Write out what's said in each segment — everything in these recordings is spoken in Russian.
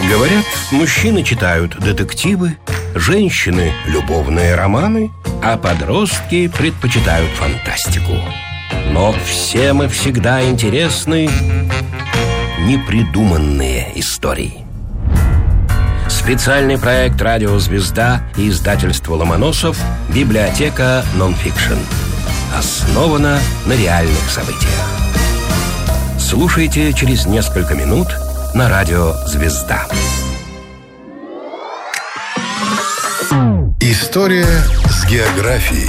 Говорят, мужчины читают детективы, женщины – любовные романы, а подростки предпочитают фантастику. Но всем и всегда интересны непридуманные истории. Специальный проект «Радио Звезда» и издательство «Ломоносов» «Библиотека нонфикшн». Основана на реальных событиях. Слушайте через несколько минут на «Радио Звезда». История с географией.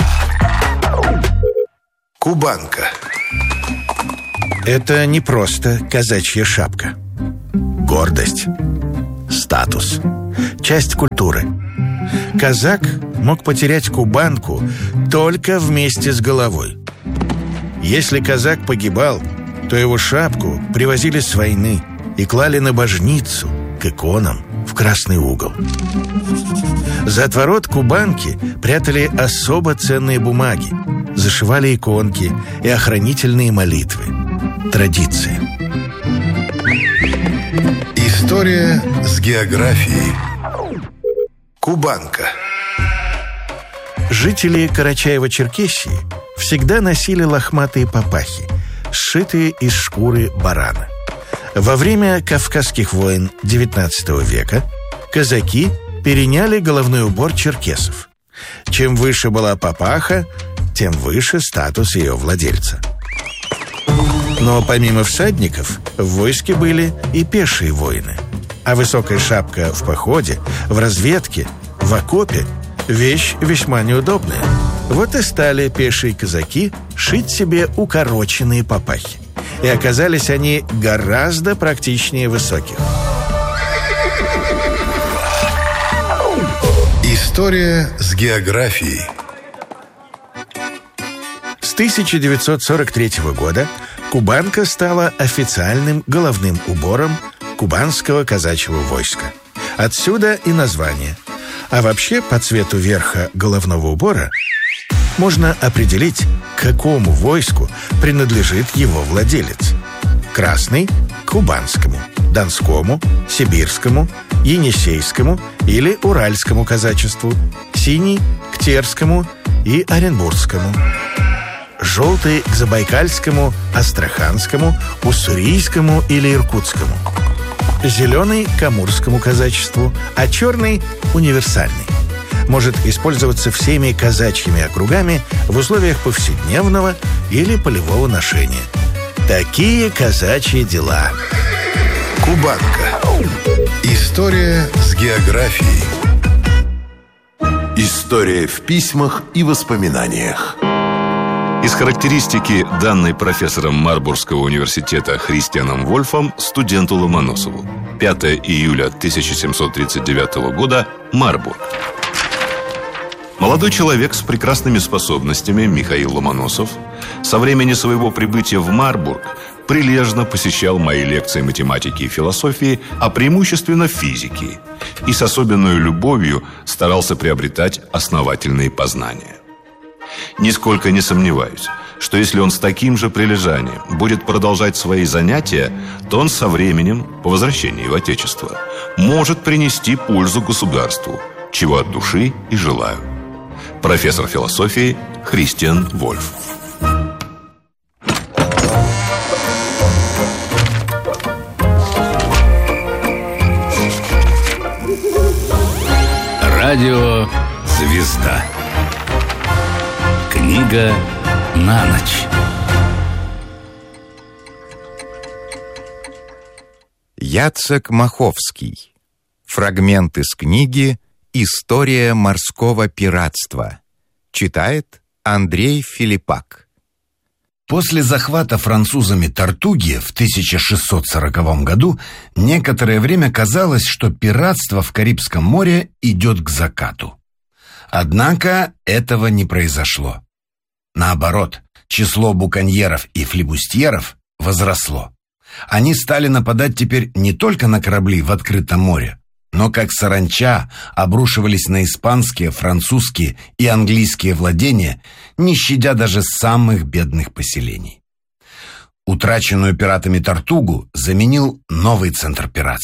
Кубанка. Это не просто казачья шапка. Гордость, статус, часть культуры. Казак мог потерять кубанку только вместе с головой. Если казак погибал, то его шапку привозили с войны и клали на божницу к иконам в красный угол. За отворот кубанки прятали особо ценные бумаги, зашивали иконки и охранительные молитвы. Традиция. История с географией. Кубанка. Жители Карачаево-Черкесии всегда носили лохматые папахи, сшитые из шкуры барана. Во время Кавказских войн XIX века казаки переняли головной убор черкесов. Чем выше была папаха, тем выше статус ее владельца. Но помимо всадников, в войске были и пешие воины. А высокая шапка в походе, в разведке, в окопе – вещь весьма неудобная. Вот и стали пешие казаки шить себе укороченные папахи. И оказались они гораздо практичнее высоких. История с географией. С 1943 года кубанка стала официальным головным убором кубанского казачьего войска. Отсюда и название. А вообще, по цвету верха головного убора можно определить, к какому войску принадлежит его владелец. Красный – к кубанскому, донскому, сибирскому, енисейскому или уральскому казачеству. Синий – к терскому и оренбургскому. Желтый – к забайкальскому, астраханскому, уссурийскому или иркутскому. Зеленый – к амурскому казачеству, а черный – универсальный. Может использоваться всеми казачьими округами в условиях повседневного или полевого ношения. Такие казачьи дела. Кубанка. История с географией. История в письмах и воспоминаниях. Из характеристики, данной профессором Марбургского университета Христианом Вольфом студенту Ломоносову. 5 июля 1739 года, Марбург. Молодой человек с прекрасными способностями Михаил Ломоносов со времени своего прибытия в Марбург прилежно посещал мои лекции математики и философии, а преимущественно физики, и с особенной любовью старался приобретать основательные познания. Нисколько не сомневаюсь, что если он с таким же прилежанием будет продолжать свои занятия, то он со временем, по возвращении в Отечество, может принести пользу государству, чего от души и желаю. Профессор философии Христиан Вольф. Радио «Звезда». Книга на ночь. Яцек Маховский. Фрагмент из книги «История морского пиратства». Читает Андрей Филиппак. После захвата французами Тартуги в 1640 году некоторое время казалось, что пиратство в Карибском море идет к закату. Однако этого не произошло. Наоборот, число буконьеров и флибустьеров возросло. Они стали нападать теперь не только на корабли в открытом море, но как саранча обрушивались на испанские, французские и английские владения, не щадя даже самых бедных поселений. Утраченную пиратами Тартугу заменил новый центр пиратства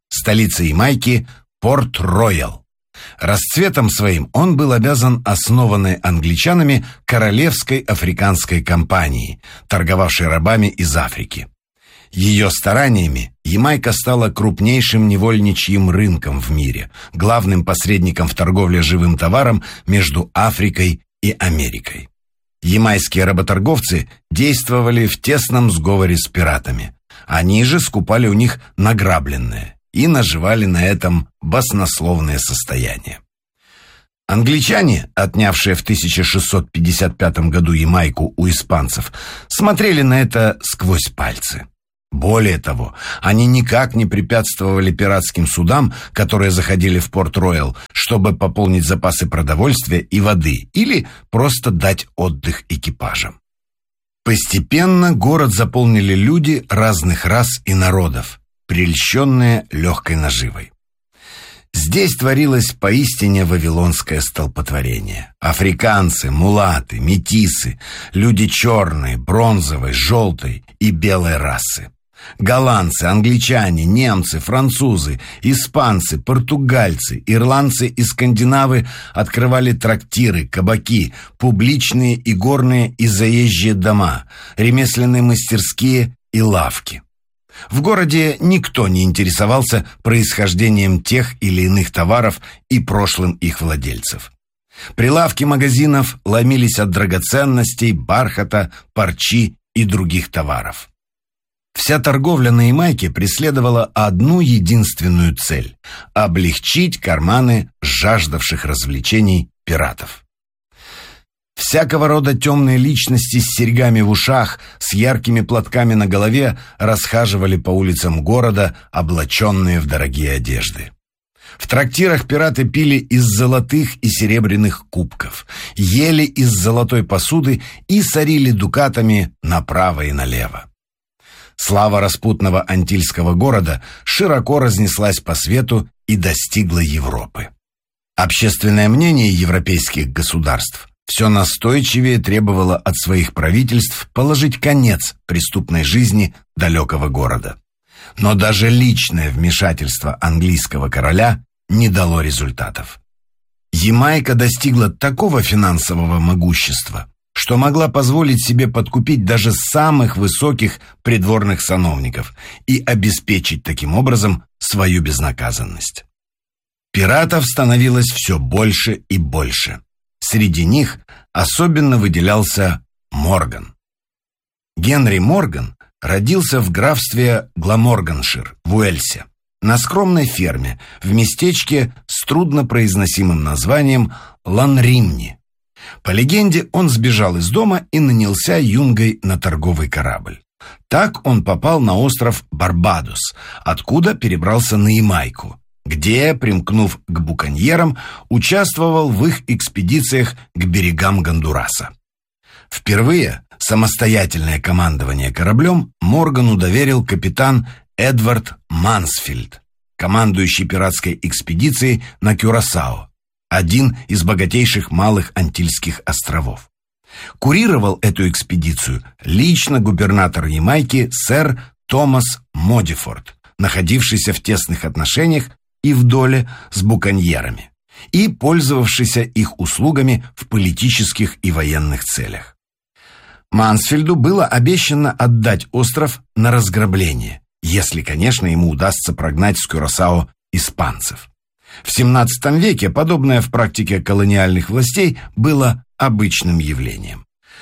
столица Ямайки – Порт-Роял. Расцветом своим он был обязан основанной англичанами Королевской африканской компании, торговавшей рабами из Африки. Ее стараниями Ямайка стала крупнейшим невольничьим рынком в мире, главным посредником в торговле живым товаром между Африкой и Америкой. Ямайские работорговцы действовали в тесном сговоре с пиратами. Они же скупали у них награбленное и наживали на этом баснословное состояние. Англичане, отнявшие в 1655 году Ямайку у испанцев, смотрели на это сквозь пальцы. Более того, они никак не препятствовали пиратским судам, которые заходили в Порт-Роял, чтобы пополнить запасы продовольствия и воды или просто дать отдых экипажам. Постепенно город заполнили люди разных рас и народов, прельщенные легкой наживой. Здесь творилось поистине вавилонское столпотворение. Африканцы, мулаты, метисы, люди черной, бронзовой, желтой и белой расы. Голландцы, англичане, немцы, французы, испанцы, португальцы, ирландцы и скандинавы открывали трактиры, кабаки, публичные и горные и заезжие дома, ремесленные мастерские и лавки. В городе никто не интересовался происхождением тех или иных товаров и прошлым их владельцев. Прилавки магазинов ломились от драгоценностей, бархата, парчи и других товаров. Вся торговля на Ямайке преследовала одну единственную цель – облегчить карманы жаждавших развлечений пиратов. Всякого рода темные личности с серьгами в ушах, с яркими платками на голове расхаживали по улицам города, облаченные в дорогие одежды. В трактирах пираты пили из золотых и серебряных кубков, ели из золотой посуды и сорили дукатами направо и налево. Слава распутного антильского города широко разнеслась по свету и достигла Европы. Общественное мнение европейских государств все настойчивее требовало от своих правительств положить конец преступной жизни далекого города. Но даже личное вмешательство английского короля не дало результатов. Ямайка достигла такого финансового могущества, что могла позволить себе подкупить даже самых высоких придворных сановников и обеспечить таким образом свою безнаказанность. Пиратов становилось все больше и больше. Среди них особенно выделялся Морган. Генри Морган родился в графстве Гламорганшир в Уэльсе, на скромной ферме в местечке с труднопроизносимым названием Ланримни. По легенде, он сбежал из дома и нанялся юнгой на торговый корабль. Так он попал на остров Барбадос, откуда перебрался на Ямайку, где, примкнув к буконьерам, участвовал в их экспедициях к берегам Гондураса. Впервые самостоятельное командование кораблем Моргану доверил капитан Эдвард Мансфильд, командующий пиратской экспедицией на Кюрасао, один из богатейших малых Антильских островов. Курировал эту экспедицию лично губернатор Ямайки сэр Томас Модифорд, находившийся в тесных отношениях и в доле с буконьерами и пользовавшийся их услугами в политических и военных целях. Мансфельду было обещано отдать остров на разграбление, если, конечно, ему удастся прогнать с Кюрасао испанцев. В XVII веке подобное в практике колониальных властей было обычным явлением.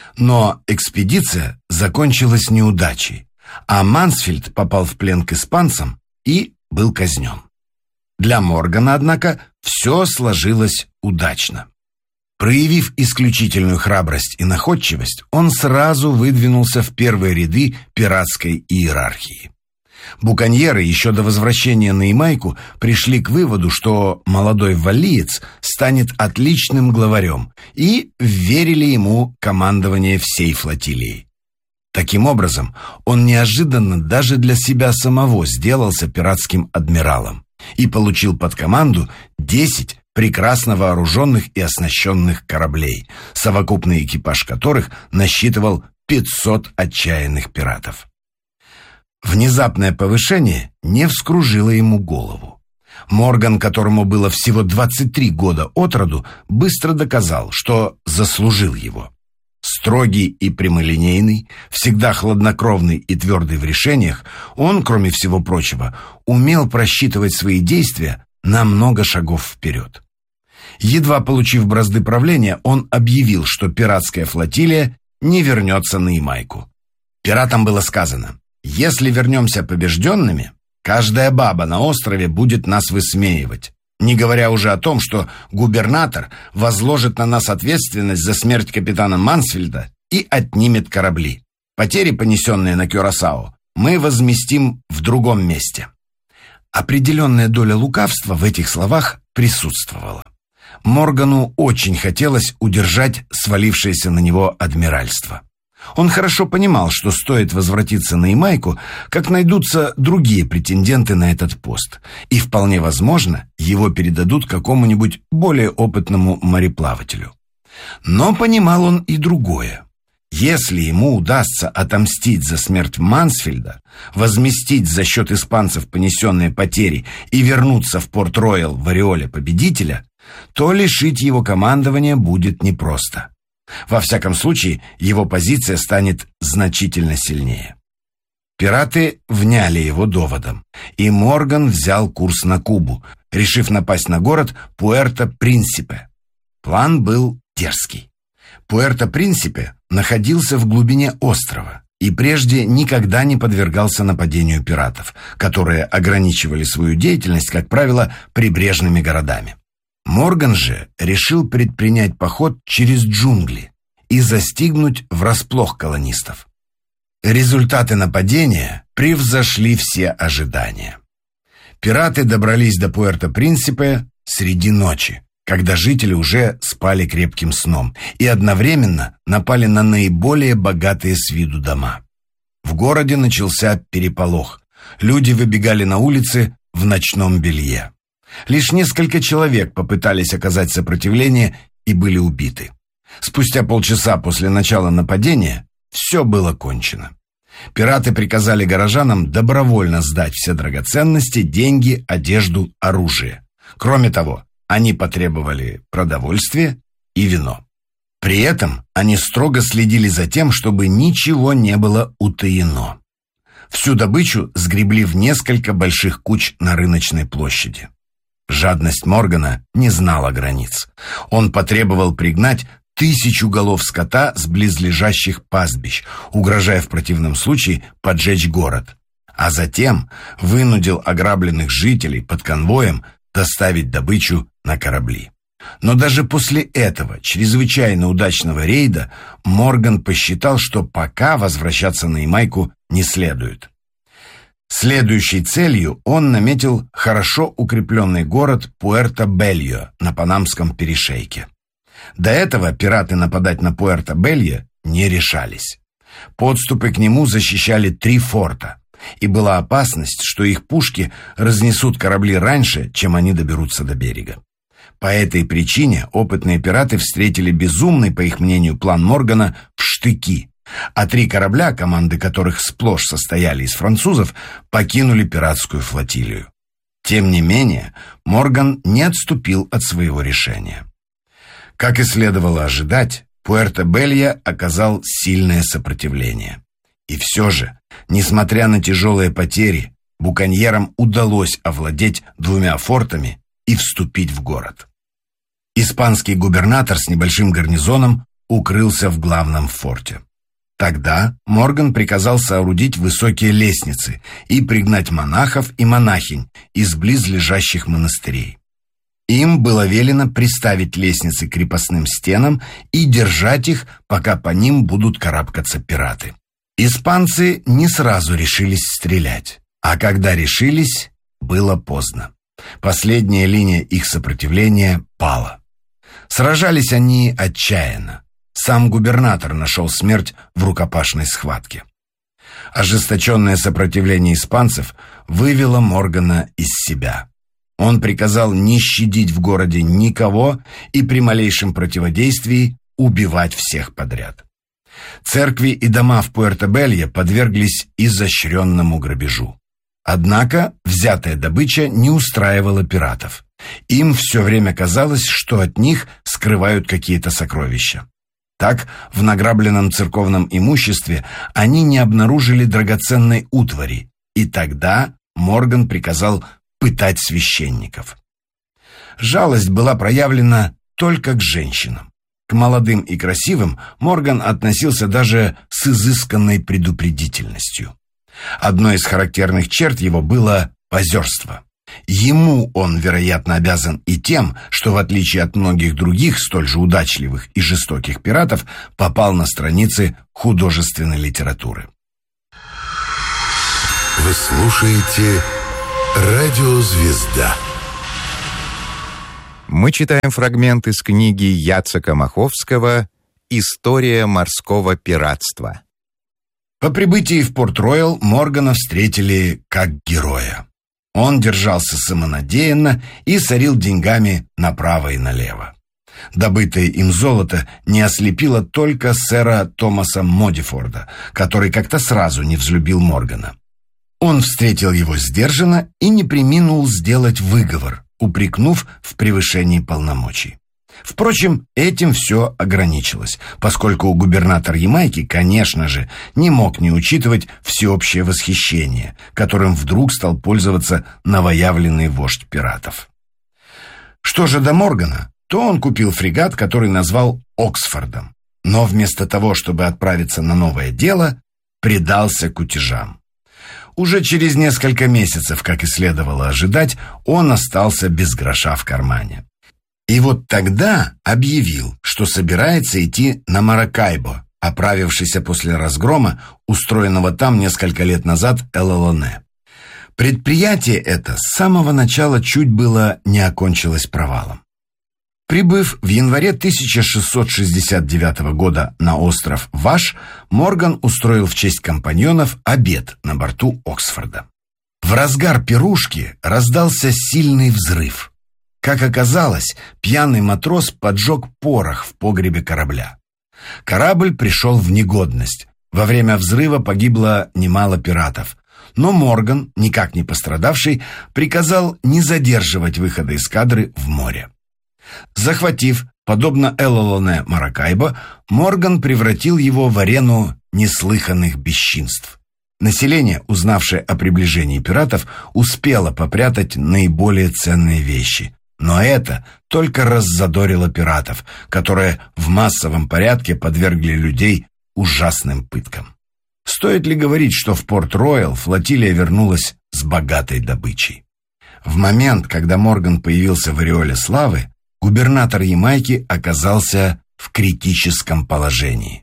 Но экспедиция закончилась неудачей, а Мансфельд попал в плен к испанцам и был казнен. Для Моргана, однако, все сложилось удачно. Проявив исключительную храбрость и находчивость, он сразу выдвинулся в первые ряды пиратской иерархии. Буконьеры еще до возвращения на Ямайку пришли к выводу, что молодой валлиец станет отличным главарем, и верили ему командование всей флотилией. Таким образом, он неожиданно даже для себя самого сделался пиратским адмиралом и получил под команду 10 прекрасно вооруженных и оснащенных кораблей, совокупный экипаж которых насчитывал 500 отчаянных пиратов. Внезапное повышение не вскружило ему голову. Морган, которому было всего 23 года от роду, быстро доказал, что заслужил его. Строгий и прямолинейный, всегда хладнокровный и твердый в решениях, он, кроме всего прочего, умел просчитывать свои действия на много шагов вперед. Едва получив бразды правления, он объявил, что пиратская флотилия не вернется на Ямайку. Пиратам было сказано: «Если вернемся побежденными, каждая баба на острове будет нас высмеивать, не говоря уже о том, что губернатор возложит на нас ответственность за смерть капитана Мансфельда и отнимет корабли. Потери, понесенные на Кюрасао, мы возместим в другом месте». Определенная доля лукавства в этих словах присутствовала. Моргану очень хотелось удержать свалившееся на него адмиральство. Он хорошо понимал, что стоит возвратиться на Ямайку, как найдутся другие претенденты на этот пост, и вполне возможно, его передадут какому-нибудь более опытному мореплавателю. Но понимал он и другое. Если ему удастся отомстить за смерть Мансфельда, возместить за счет испанцев понесенные потери и вернуться в Порт-Роял в ореоле победителя, то лишить его командования будет непросто. Во всяком случае, его позиция станет значительно сильнее. Пираты вняли его доводом, и Морган взял курс на Кубу, решив напасть на город Пуэрто-Принсипе. План был дерзкий. Пуэрто-Принсипе находился в глубине острова и прежде никогда не подвергался нападению пиратов, которые ограничивали свою деятельность, как правило, прибрежными городами. Морган же решил предпринять поход через джунгли и застигнуть врасплох колонистов. Результаты нападения превзошли все ожидания. Пираты добрались до Пуэрто-Принсипе среди ночи, когда жители уже спали крепким сном, и одновременно напали на наиболее богатые с виду дома. В городе начался переполох. Люди выбегали на улицы в ночном белье. Лишь несколько человек попытались оказать сопротивление и были убиты. Спустя полчаса после начала нападения все было кончено. Пираты приказали горожанам добровольно сдать все драгоценности, деньги, одежду, оружие. Кроме того, они потребовали продовольствие и вино. При этом они строго следили за тем, чтобы ничего не было утаено. Всю добычу сгребли в несколько больших куч на рыночной площади. Жадность Моргана не знала границ. Он потребовал пригнать 1000 голов скота с близлежащих пастбищ, угрожая в противном случае поджечь город, а затем вынудил ограбленных жителей под конвоем доставить добычу на корабли. Но даже после этого чрезвычайно удачного рейда Морган посчитал, что пока возвращаться на Ямайку не следует. Следующей целью он наметил хорошо укрепленный город Пуэрто-Бельо на Панамском перешейке. До этого пираты нападать на Пуэрто-Бельо не решались. Подступы к нему защищали 3 форта, и была опасность, что их пушки разнесут корабли раньше, чем они доберутся до берега. По этой причине опытные пираты встретили безумный, по их мнению, план Моргана в штыки, а 3 корабля, команды которых сплошь состояли из французов, покинули пиратскую флотилию. Тем не менее, Морган не отступил от своего решения. Как и следовало ожидать, Пуэрто-Бельо оказал сильное сопротивление. И все же, несмотря на тяжелые потери, буконьерам удалось овладеть 2 фортами и вступить в город. Испанский губернатор с небольшим гарнизоном укрылся в главном форте. Тогда Морган приказал соорудить высокие лестницы и пригнать монахов и монахинь из близлежащих монастырей. Им было велено приставить лестницы к крепостным стенам и держать их, пока по ним будут карабкаться пираты. Испанцы не сразу решились стрелять, а когда решились, было поздно. Последняя линия их сопротивления пала. Сражались они отчаянно. Сам губернатор нашел смерть в рукопашной схватке. Ожесточенное сопротивление испанцев вывело Моргана из себя. Он приказал не щадить в городе никого и при малейшем противодействии убивать всех подряд. Церкви и дома в Пуэрто-Белье подверглись изощренному грабежу. Однако взятая добыча не устраивала пиратов. Им все время казалось, что от них скрывают какие-то сокровища. Так, в награбленном церковном имуществе они не обнаружили драгоценной утвари, и тогда Морган приказал пытать священников. Жалость была проявлена только к женщинам. К молодым и красивым Морган относился даже с изысканной предупредительностью. Одной из характерных черт его было позерство. Ему он, вероятно, обязан и тем, что, в отличие от многих других столь же удачливых и жестоких пиратов, попал на страницы художественной литературы. Вы слушаете «Радио Звезда». Мы читаем фрагмент из книги Яцека Маховского «История морского пиратства». По прибытии в Порт-Роял Моргана встретили как героя. Он держался самонадеянно и сорил деньгами направо и налево. Добытое им золото не ослепило только сэра Томаса Модифорда, который как-то сразу не взлюбил Моргана. Он встретил его сдержанно и не преминул сделать выговор, упрекнув в превышении полномочий. Впрочем, этим все ограничилось, поскольку губернатор Ямайки, конечно же, не мог не учитывать всеобщее восхищение, которым вдруг стал пользоваться новоявленный вождь пиратов. Что же до Моргана, то он купил фрегат, который назвал Оксфордом, но вместо того, чтобы отправиться на новое дело, предался кутежам. Уже через несколько месяцев, как и следовало ожидать, он остался без гроша в кармане. И вот тогда объявил, что собирается идти на Маракайбо, оправившийся после разгрома, устроенного там несколько лет назад ЛЛН. Предприятие это с самого начала чуть было не окончилось провалом. Прибыв в январе 1669 года на остров Ваш, Морган устроил в честь компаньонов обед на борту Оксфорда. В разгар пирушки раздался сильный взрыв. Как оказалось, пьяный матрос поджег порох в погребе корабля. Корабль пришел в негодность. Во время взрыва погибло немало пиратов. Но Морган, никак не пострадавший, приказал не задерживать выхода эскадры в море. Захватив, подобно ЛЛН Маракайбо, Морган превратил его в арену неслыханных бесчинств. Население, узнавшее о приближении пиратов, успело попрятать наиболее ценные вещи. Но это только раззадорило пиратов, которые в массовом порядке подвергли людей ужасным пыткам. Стоит ли говорить, что в Порт-Роял флотилия вернулась с богатой добычей? В момент, когда Морган появился в ореоле славы, губернатор Ямайки оказался в критическом положении.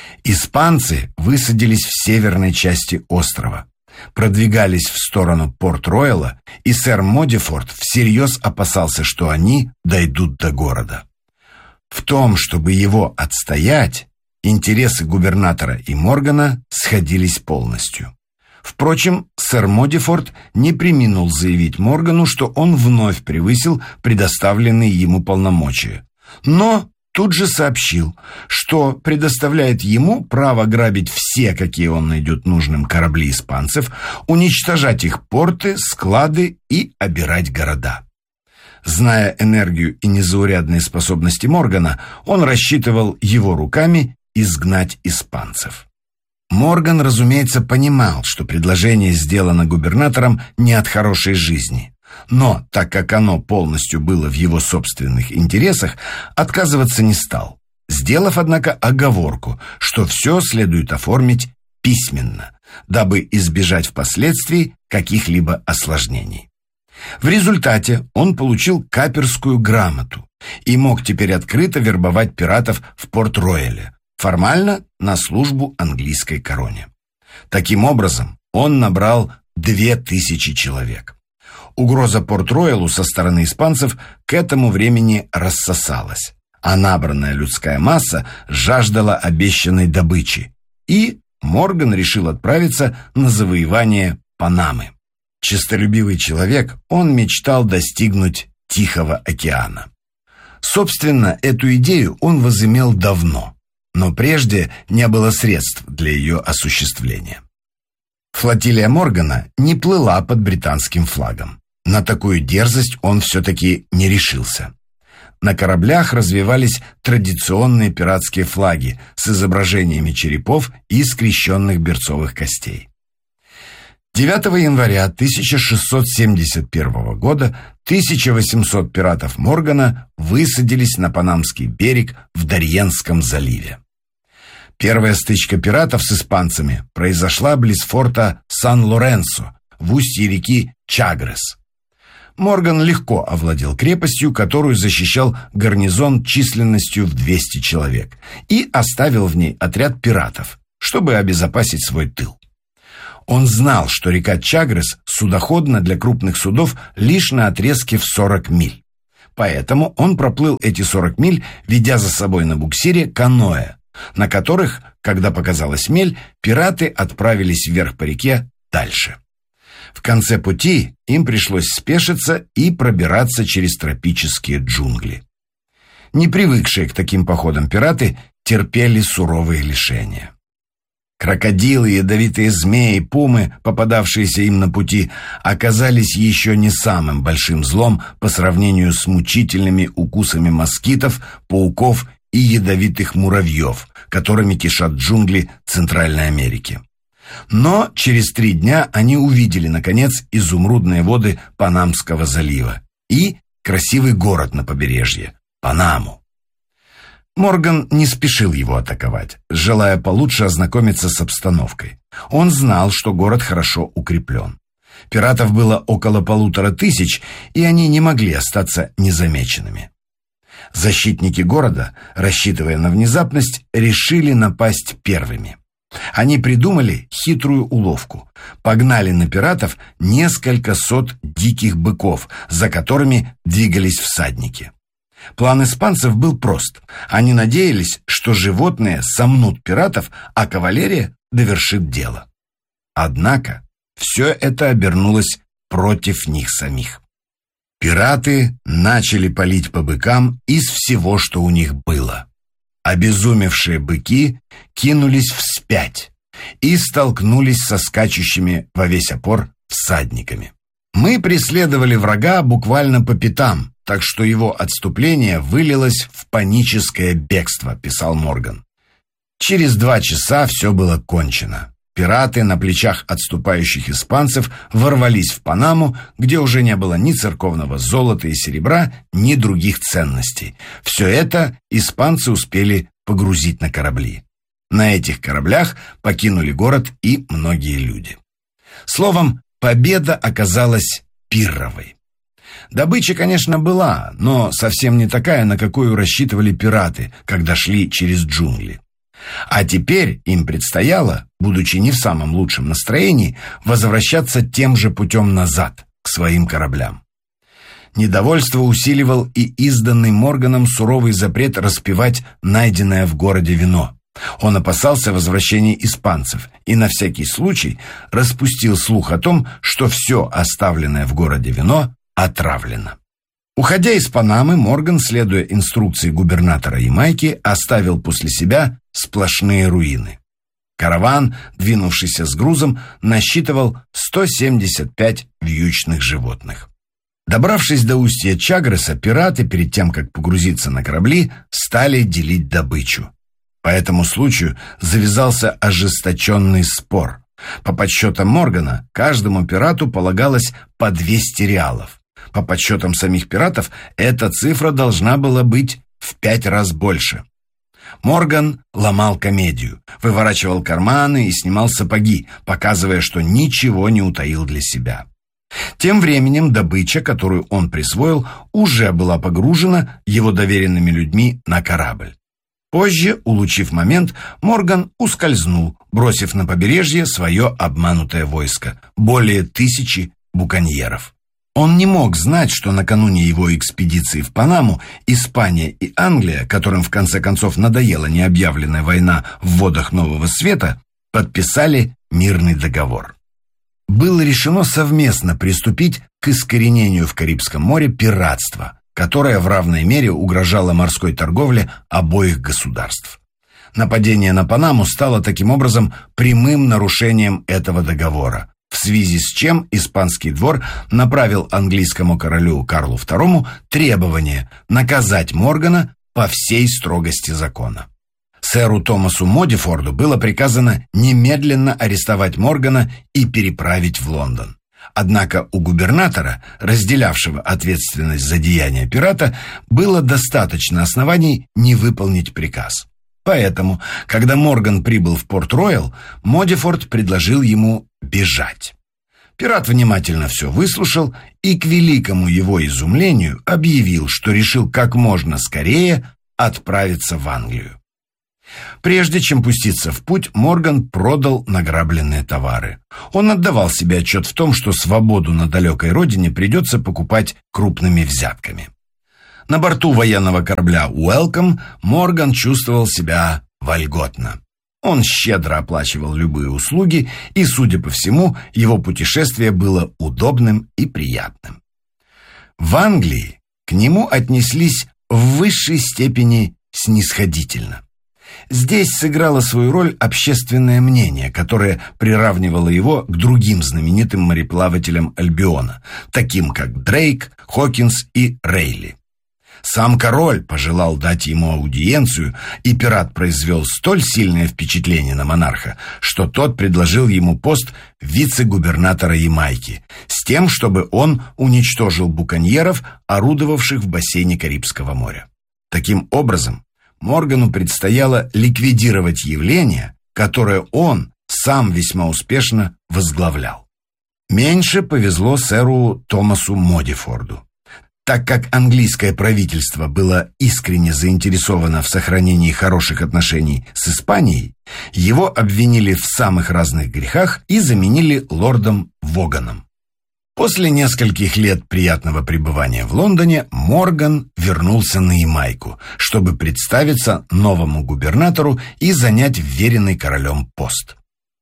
Испанцы высадились в северной части острова, продвигались в сторону Порт-Рояла, и сэр Модифорд всерьез опасался, что они дойдут до города. В том, чтобы его отстоять, интересы губернатора и Моргана сходились полностью. Впрочем, сэр Модифорд не преминул заявить Моргану, что он вновь превысил предоставленные ему полномочия. Но тут же сообщил, что предоставляет ему право грабить все, какие он найдет нужным, корабли испанцев, уничтожать их порты, склады и обирать города. Зная энергию и незаурядные способности Моргана, он рассчитывал его руками изгнать испанцев. Морган, разумеется, понимал, что предложение сделано губернатором не от хорошей жизни. Но, так как оно полностью было в его собственных интересах, отказываться не стал, сделав, однако, оговорку, что все следует оформить письменно, дабы избежать впоследствии каких-либо осложнений. В результате он получил каперскую грамоту и мог теперь открыто вербовать пиратов в Порт-Рояле, формально на службу английской короне. Таким образом, он набрал 2000 человек. Угроза Порт-Роялу со стороны испанцев к этому времени рассосалась, а набранная людская масса жаждала обещанной добычи, и Морган решил отправиться на завоевание Панамы. Честолюбивый человек, он мечтал достигнуть Тихого океана. Собственно, эту идею он возымел давно. но прежде не было средств для ее осуществления. Флотилия Моргана не плыла под британским флагом. На такую дерзость он все-таки не решился. На кораблях развивались традиционные пиратские флаги с изображениями черепов и скрещенных берцовых костей. 9 января 1671 года 1800 пиратов Моргана высадились на Панамский берег в Дарьенском заливе. Первая стычка пиратов с испанцами произошла близ форта Сан-Лоренсо в устье реки Чагрес. Морган легко овладел крепостью, которую защищал гарнизон численностью в 200 человек, и оставил в ней отряд пиратов, чтобы обезопасить свой тыл. Он знал, что река Чагрес судоходна для крупных судов лишь на отрезке в 40 миль. Поэтому он проплыл эти 40 миль, ведя за собой на буксире каноэ, на которых, когда показалась мель, пираты отправились вверх по реке дальше. В конце пути им пришлось спешиться и пробираться через тропические джунгли. Не привыкшие к таким походам пираты терпели суровые лишения. Крокодилы, ядовитые змеи, пумы, попадавшиеся им на пути, оказались еще не самым большим злом по сравнению с мучительными укусами москитов, пауков и ядовитых муравьев, которыми кишат джунгли Центральной Америки. Но через 3 дня они увидели, наконец, изумрудные воды Панамского залива и красивый город на побережье – Панаму. Морган не спешил его атаковать, желая получше ознакомиться с обстановкой. Он знал, что город хорошо укреплен. Пиратов было около 1500, и они не могли остаться незамеченными. Защитники города, рассчитывая на внезапность, решили напасть первыми. Они придумали хитрую уловку. Погнали на пиратов несколько сот диких быков, за которыми двигались всадники. План испанцев был прост. Они надеялись, что животные сомнут пиратов, а кавалерия довершит дело. Однако все это обернулось против них самих. Пираты начали палить по быкам из всего, что у них было. Обезумевшие быки кинулись вспять и столкнулись со скачущими во весь опор всадниками. «Мы преследовали врага буквально по пятам, так что его отступление вылилось в паническое бегство», — писал Морган. Через 2 часа все было кончено. Пираты на плечах отступающих испанцев ворвались в Панаму, где уже не было ни церковного золота и серебра, ни других ценностей. Все это испанцы успели погрузить на корабли. На этих кораблях покинули город и многие люди. Словом, победа оказалась пирровой. Добыча, конечно, была, но совсем не такая, на какую рассчитывали пираты, когда шли через джунгли. А теперь им предстояло, будучи не в самом лучшем настроении, возвращаться тем же путем назад, к своим кораблям. Недовольство усиливал и изданный Морганом суровый запрет распивать найденное в городе вино. Он опасался возвращения испанцев и на всякий случай распустил слух о том, что все оставленное в городе вино отравлено. Уходя из Панамы, Морган, следуя инструкции губернатора Ямайки, оставил после себя сплошные руины. Караван, двинувшийся с грузом, насчитывал 175 вьючных животных. Добравшись до устья Чагреса, пираты, перед тем, как погрузиться на корабли, стали делить добычу. По этому случаю завязался ожесточенный спор. По подсчетам Моргана, каждому пирату полагалось по 200 реалов. По подсчетам самих пиратов, эта цифра должна была быть в 5 раз больше. Морган ломал комедию, выворачивал карманы и снимал сапоги, показывая, что ничего не утаил для себя. Тем временем добыча, которую он присвоил, уже была погружена его доверенными людьми на корабль. Позже, улучив момент, Морган ускользнул, бросив на побережье свое обманутое войско, более 1000 буконьеров. Он не мог знать, что накануне его экспедиции в Панаму Испания и Англия, которым в конце концов надоела необъявленная война в водах Нового Света, подписали мирный договор. Было решено совместно приступить к искоренению в Карибском море пиратства, которое в равной мере угрожало морской торговле обоих государств. Нападение на Панаму стало таким образом прямым нарушением этого договора, в связи с чем испанский двор направил английскому королю Карлу II требование наказать Моргана по всей строгости закона. Сэру Томасу Модифорду было приказано немедленно арестовать Моргана и переправить в Лондон. Однако у губернатора, разделявшего ответственность за деяния пирата, было достаточно оснований не выполнить приказ. Поэтому, когда Морган прибыл в Порт-Роял, Модифорд предложил ему бежать. Пират внимательно все выслушал и, к великому его изумлению, объявил, что решил как можно скорее отправиться в Англию. Прежде чем пуститься в путь, Морган продал награбленные товары. Он отдавал себе отчет в том, что свободу на далекой родине придется покупать крупными взятками. На борту военного корабля «Уэлком» Морган чувствовал себя вольготно. Он щедро оплачивал любые услуги, и, судя по всему, его путешествие было удобным и приятным. В Англии к нему отнеслись в высшей степени снисходительно. Здесь сыграло свою роль общественное мнение, которое приравнивало его к другим знаменитым мореплавателям Альбиона, таким как Дрейк, Хокинс и Рейли. Сам король пожелал дать ему аудиенцию, и пират произвел столь сильное впечатление на монарха, что тот предложил ему пост вице-губернатора Ямайки, с тем, чтобы он уничтожил буконьеров, орудовавших в бассейне Карибского моря. Таким образом, Моргану предстояло ликвидировать явление, которое он сам весьма успешно возглавлял. Меньше повезло сэру Томасу Модифорду. Так как английское правительство было искренне заинтересовано в сохранении хороших отношений с Испанией, его обвинили в самых разных грехах и заменили лордом Воганом. После нескольких лет приятного пребывания в Лондоне Морган вернулся на Ямайку, чтобы представиться новому губернатору и занять вверенный королем пост.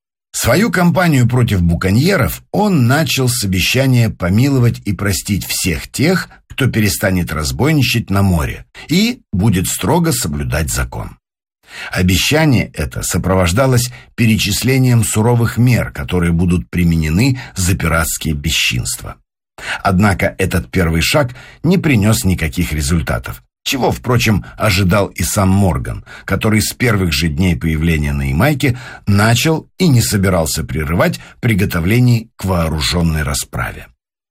Свою кампанию против буконьеров он начал с обещания помиловать и простить всех тех, кто перестанет разбойничать на море и будет строго соблюдать закон. Обещание это сопровождалось перечислением суровых мер, которые будут применены за пиратские бесчинства. Однако этот первый шаг не принес никаких результатов, чего, впрочем, ожидал и сам Морган, который с первых же дней появления на Ямайке начал и не собирался прерывать приготовлений к вооруженной расправе.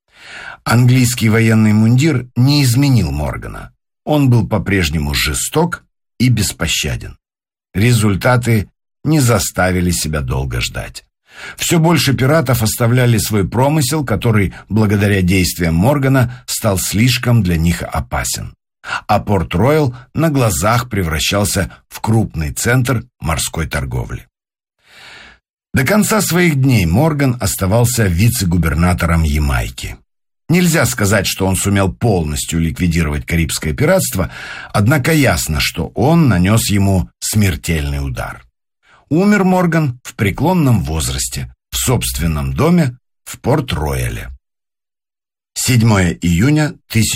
Английский военный мундир не изменил Моргана. Он был по-прежнему жесток и беспощаден. Результаты не заставили себя долго ждать. Все больше пиратов оставляли свой промысел, который, благодаря действиям Моргана, стал слишком для них опасен. А Порт-Роял на глазах превращался в крупный центр морской торговли. До конца своих дней Морган оставался вице-губернатором Ямайки. Нельзя сказать, что он сумел полностью ликвидировать карибское пиратство, однако ясно, что он нанес ему смертельный удар. Умер Морган в преклонном возрасте, в собственном доме в Порт-Рояле. 7 июня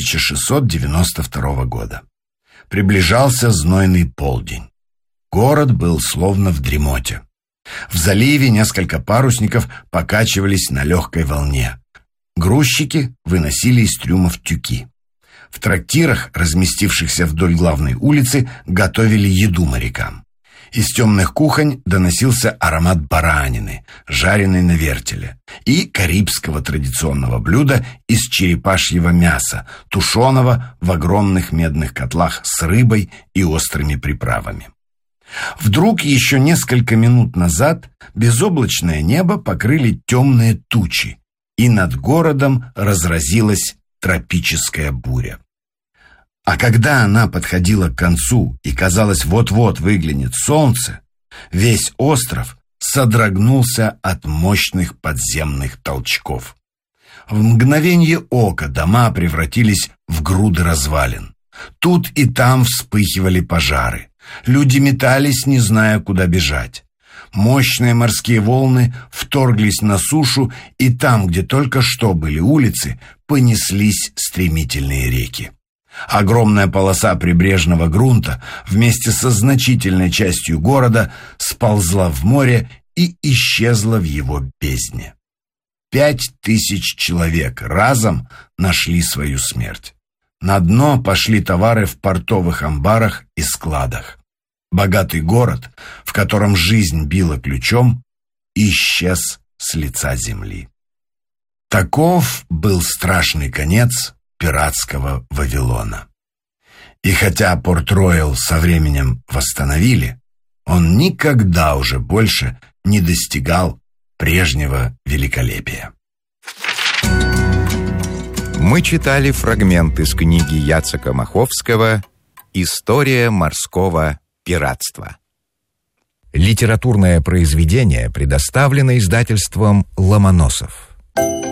1692 года. Приближался знойный полдень. Город был словно в дремоте. В заливе несколько парусников покачивались на легкой волне. Грузчики выносили из трюмов тюки. В трактирах, разместившихся вдоль главной улицы, готовили еду морякам. Из темных кухонь доносился аромат баранины, жареной на вертеле, и карибского традиционного блюда из черепашьего мяса, тушеного в огромных медных котлах с рыбой и острыми приправами. Вдруг еще несколько минут назад безоблачное небо покрыли темные тучи, и над городом разразилась тропическая буря. А когда она подходила к концу и, казалось, вот-вот выглянет солнце, весь остров содрогнулся от мощных подземных толчков. В мгновенье ока дома превратились в груды развалин. Тут и там вспыхивали пожары. Люди метались, не зная, куда бежать. Мощные морские волны вторглись на сушу, и там, где только что были улицы, понеслись стремительные реки. Огромная полоса прибрежного грунта вместе со значительной частью города сползла в море и исчезла в его бездне. 5000 человек разом нашли свою смерть. На дно пошли товары в портовых амбарах и складах. Богатый город, в котором жизнь била ключом, исчез с лица земли. Таков был страшный конец пиратского Вавилона. И хотя Порт-Роял со временем восстановили, он никогда уже больше не достигал прежнего великолепия. Мы читали фрагмент из книги Яцека Маховского «История морского пиратства». Литературное произведение предоставлено издательством «Ломоносов».